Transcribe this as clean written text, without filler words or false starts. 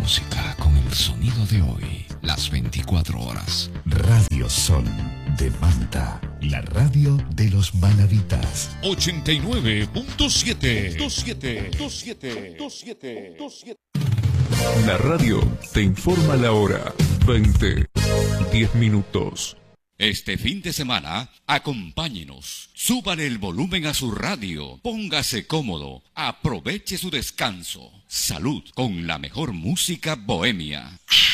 música con el sonido de hoy, las 24 horas. Radio Sol de Manta, la radio de los manavitas. 89.7. La radio te informa la hora. 10 minutos. Este fin de semana, acompáñenos. Súbale el volumen a su radio. Póngase cómodo. Aproveche su descanso. Salud con la mejor música bohemia.